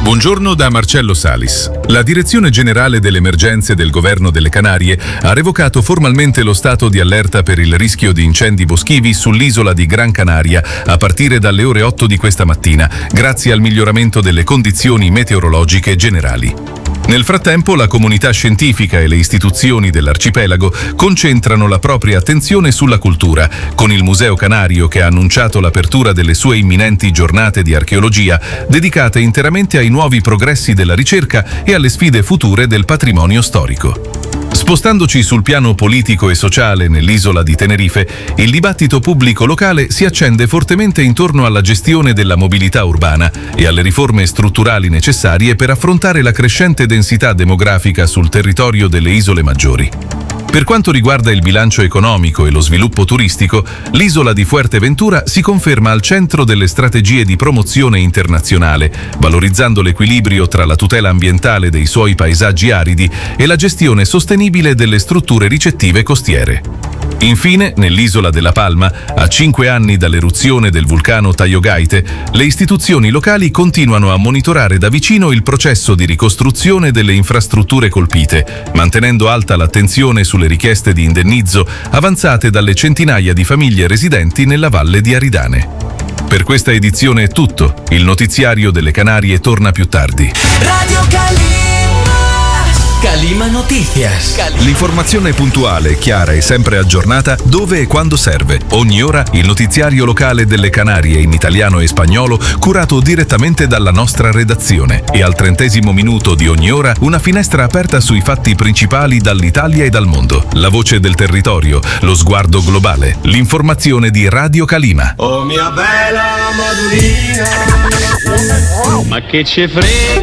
Buongiorno da Marcello Salis. La Direzione Generale delle Emergenze del Governo delle Canarie ha revocato formalmente lo stato di allerta per il rischio di incendi boschivi sull'isola di Gran Canaria a partire dalle ore 8 di questa mattina, grazie al miglioramento delle condizioni meteorologiche generali. Nel frattempo, la comunità scientifica e le istituzioni dell'arcipelago concentrano la propria attenzione sulla cultura, con il Museo Canario che ha annunciato l'apertura delle sue imminenti giornate di archeologia, dedicate interamente ai nuovi progressi della ricerca e alle sfide future del patrimonio storico. Spostandoci sul piano politico e sociale nell'isola di Tenerife, il dibattito pubblico locale si accende fortemente intorno alla gestione della mobilità urbana e alle riforme strutturali necessarie per affrontare la crescente densità demografica sul territorio delle isole maggiori. Per quanto riguarda il bilancio economico e lo sviluppo turistico, l'isola di Fuerteventura si conferma al centro delle strategie di promozione internazionale, valorizzando l'equilibrio tra la tutela ambientale dei suoi paesaggi aridi e la gestione sostenibile delle strutture ricettive costiere. Infine, nell'isola della Palma, a 5 anni dall'eruzione del vulcano Tayogaite, le istituzioni locali continuano a monitorare da vicino il processo di ricostruzione delle infrastrutture colpite, mantenendo alta l'attenzione sulle richieste di indennizzo avanzate dalle centinaia di famiglie residenti nella valle di Aridane. Per questa edizione è tutto. Il notiziario delle Canarie torna più tardi. Radio Calima Noticias. L'informazione puntuale, chiara e sempre aggiornata dove e quando serve. Ogni ora il notiziario locale delle Canarie in italiano e spagnolo, curato direttamente dalla nostra redazione. E al 30° minuto di ogni ora una finestra aperta sui fatti principali dall'Italia e dal mondo. La voce del territorio, lo sguardo globale. L'informazione di Radio Calima. Oh mia bella Madurina, ma che ci frega